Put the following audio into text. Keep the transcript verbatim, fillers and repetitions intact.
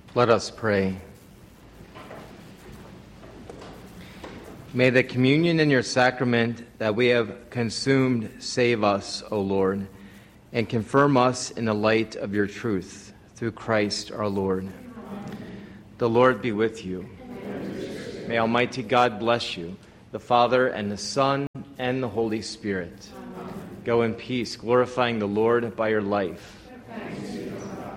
Let us pray. May the communion in your sacrament that we have consumed save us, O Lord, and confirm us in the light of your truth, through Christ our Lord. Amen. The Lord be with you. May Almighty God bless you, the Father and the Son and the Holy Spirit. Amen. Go in peace, glorifying the Lord by your life.